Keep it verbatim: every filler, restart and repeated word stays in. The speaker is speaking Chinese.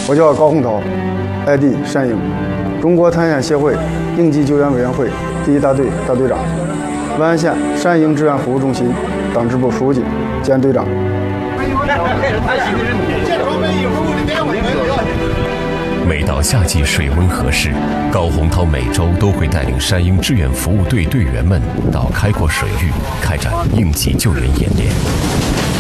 我叫高洪涛 ，I D 山鹰，中国探险协会应急救援委员会第一大队大队长，万安县山鹰治安服务中心党支部书记兼队长。 每到夏季水温合适，高洪涛每周都会带领山鹰志愿服务队队员们到开阔水域开展应急救援演练。